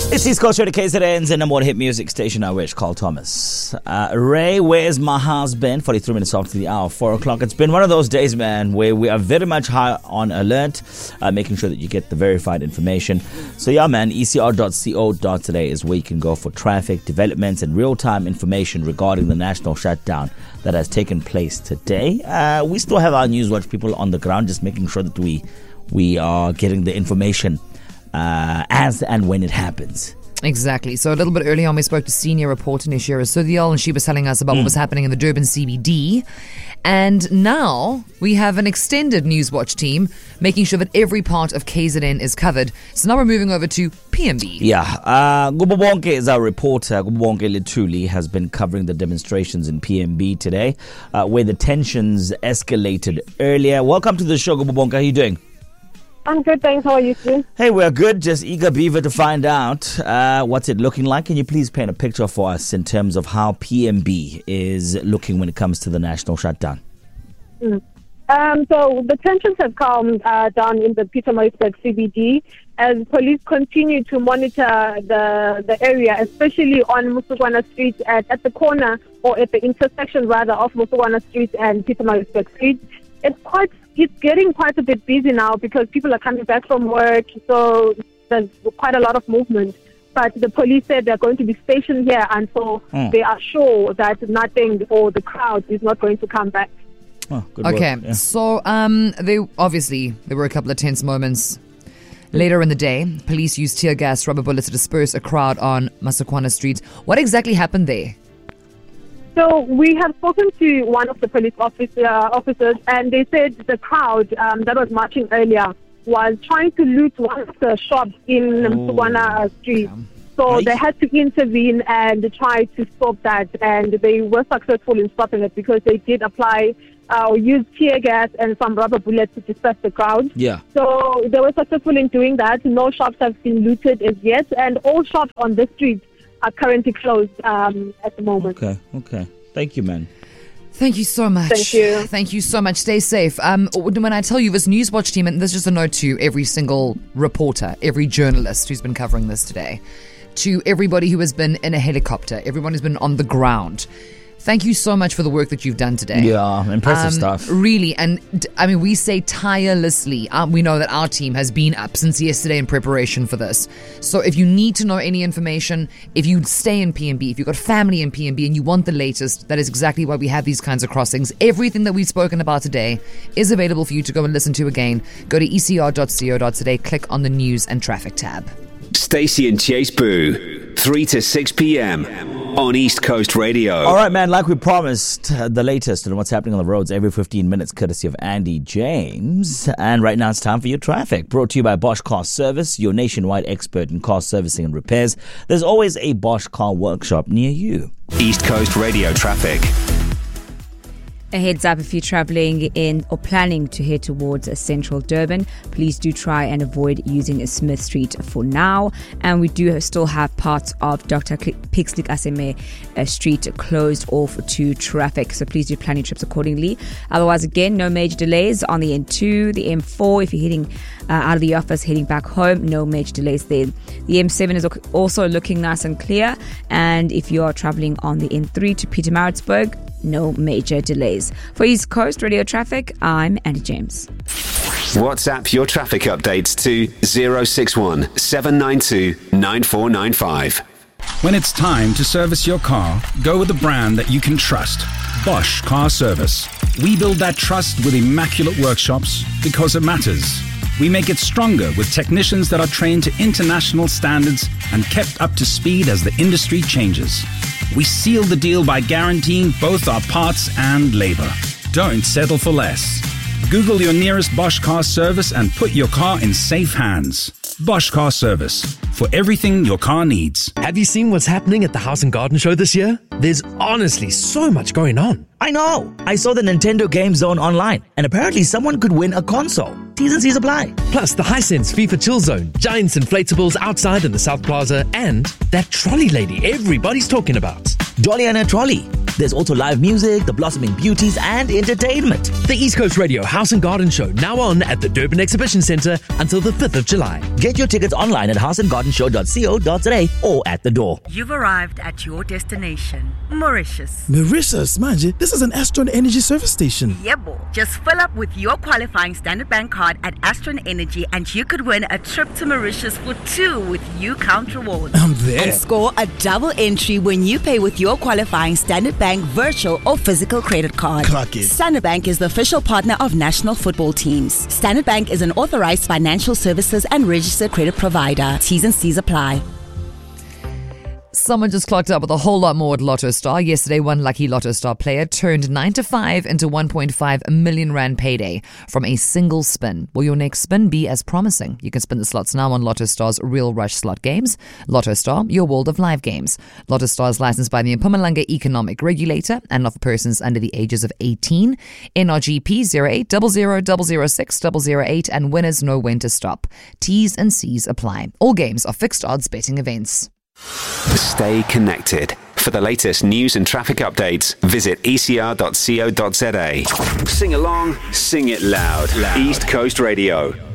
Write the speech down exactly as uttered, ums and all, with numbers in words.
It's East Coast Radio K Z N's and number one hit music station. I wish. Carl Thomas. Uh, Ray, where's my husband? forty-three minutes after the hour, four o'clock. It's been one of those days, man, where we are very much high on alert, uh, making sure that you get the verified information. So yeah, man, E C R dot co dot today is where you can go for traffic, developments, and real-time information regarding the national shutdown that has taken place today. Uh, we still have our Newswatch people on the ground, just making sure that we we are getting the information Uh, as and when it happens. Exactly. So a little bit earlier on, we spoke to senior reporter Nishira Sudhyal, and she was telling us about mm. what was happening in the Durban C B D. And now we have an extended Newswatch team making sure that every part of K Z N is covered. So now we're moving over to P M B. Yeah. Uh, Gubobonke is our reporter. Gubobonke Lituli has been covering the demonstrations in P M B today, uh, where the tensions escalated earlier. Welcome to the show, Gubobonke. How are you doing? I'm good, thanks. How are you, Stu? Hey, we're good. Just eager beaver to find out uh, what's it looking like. Can you please paint a picture for us in terms of how P M B is looking when it comes to the national shutdown? Mm. Um, so the tensions have calmed uh, down in the Pietermaritzburg C B D as police continue to monitor the the area, especially on Musukwana Street at, at the corner or at the intersection rather of Musukwana Street and Pietermaritzburg Street. It's quite It's getting quite a bit busy now because people are coming back from work, so there's quite a lot of movement. But the police said they're going to be stationed here until mm. they are sure that nothing or the crowd is not going to come back. Oh, good okay, work. Yeah. so um, they obviously there were a couple of tense moments. Later in the day, police used tear gas, rubber bullets to disperse a crowd on Musukwana Street. What exactly happened there? So we have spoken to one of the police officer, officers, and they said the crowd um, that was marching earlier was trying to loot one of the shops in Musukwana Street. Okay. So nice. They had to intervene and try to stop that, and they were successful in stopping it because they did apply uh, or use tear gas and some rubber bullets to disperse the crowd. Yeah. So they were successful in doing that. No shops have been looted as yet, and all shops on the street are currently closed um, at the moment. Okay, okay. Thank you, man. Thank you so much. Thank you. Thank you so much. Stay safe. Um, when I tell you this Newswatch team, and there's just a note to every single reporter, every journalist who's been covering this today, to everybody who has been in a helicopter, everyone who's been on the ground. Thank you so much for the work that you've done today. Yeah, impressive um, stuff. Really, and I mean, we say tirelessly. Um, we know that our team has been up since yesterday in preparation for this. So if you need to know any information, if you stay in P M B, if you've got family in P M B and you want the latest, that is exactly why we have these kinds of crossings. Everything that we've spoken about today is available for you to go and listen to again. Go to E C R dot co dot today, click on the news and traffic tab. Stacey and Chase Boo, three to six p.m. on East Coast Radio. All right, man, like we promised, uh, the latest on what's happening on the roads every fifteen minutes, courtesy of Andy James. And right now it's time for your traffic, brought to you by Bosch Car Service, your nationwide expert in car servicing and repairs. There's always a Bosch Car workshop near you. East Coast Radio traffic. A heads up if you're travelling in or planning to head towards central Durban, please do try and avoid using Smith Street for now. And we do still have parts of Doctor Pixley Kaseme uh, Street closed off to traffic, so please do plan your trips accordingly. Otherwise, again, no major delays on the N two, the M four. If you're heading uh, out of the office, heading back home, no major delays there. The M seven is also looking nice and clear. And if you are travelling on the N three to Pietermaritzburg, no major delays. For East Coast Radio Traffic, I'm Andy James. WhatsApp your traffic updates to zero six one seven nine two nine four nine five. When it's time to service your car, go with a brand that you can trust. Bosch Car Service. We build that trust with immaculate workshops because it matters. We make it stronger with technicians that are trained to international standards and kept up to speed as the industry changes. We seal the deal by guaranteeing both our parts and labor. Don't settle for less. Google your nearest Bosch Car Service and put your car in safe hands. Bosch Car Service, for everything your car needs. Have you seen what's happening at the House and Garden Show this year? There's honestly so much going on. I know. I saw the Nintendo Game Zone online, and apparently someone could win a console. T's and C's apply. Plus the Hisense FIFA Chill Zone, Giants inflatables outside in the South Plaza, and that trolley lady everybody's talking about. Dolly and her trolley. There's also live music, the blossoming beauties, and entertainment. The East Coast Radio House and Garden Show, now on at the Durban Exhibition Centre until the fifth of July. Get your tickets online at house and garden show dot co dot za or at the door. You've arrived at your destination, Mauritius. Mauritius, manje, this is an Astron Energy service station. Yebo. Just fill up with your qualifying Standard Bank card at Astron Energy and you could win a trip to Mauritius for two with U Count Rewards. I'm there. And score a double entry when you pay with your qualifying Standard Bank virtual or physical credit card. Clock it. Standard Bank is the official partner of national football teams. Standard Bank is an authorized financial services and registered credit provider. T's and C's apply. Someone just clocked up with a whole lot more at Lotto Star. Yesterday, one lucky Lotto Star player turned nine to five into one point five million rand payday from a single spin. Will your next spin be as promising? You can spin the slots now on Lotto Star's Real Rush slot games. Lotto Star, your world of live games. Lotto Star is licensed by the Mpumalanga Economic Regulator and not for persons under the ages of eighteen. N R G P zero eight zero zero zero zero six zero zero eight and winners know when to stop. T's and C's apply. All games are fixed odds betting events. Stay connected. For the latest news and traffic updates, visit e c r dot co dot za. Sing along, sing it loud. loud. East Coast Radio.